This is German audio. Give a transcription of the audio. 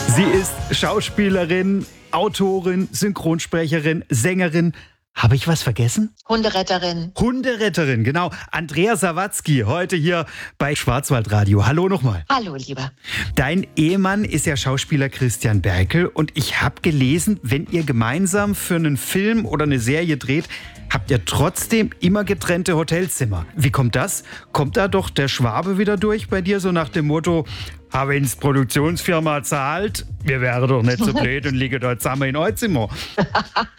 Sie ist Schauspielerin, Autorin, Synchronsprecherin, Sängerin. Habe ich was vergessen? Hunderetterin. Hunderetterin, genau. Andrea Sawatzki, heute hier bei Schwarzwaldradio. Hallo nochmal. Hallo, Lieber. Dein Ehemann ist ja Schauspieler Christian Berkel und ich habe gelesen, wenn ihr gemeinsam für einen Film oder eine Serie dreht, habt ihr trotzdem immer getrennte Hotelzimmer. Wie kommt das? Kommt da doch der Schwabe wieder durch bei dir, so nach dem Motto, habe ins Produktionsfirma zahlt, wir wären doch nicht so blöd und liegen dort zusammen in euer Zimmer.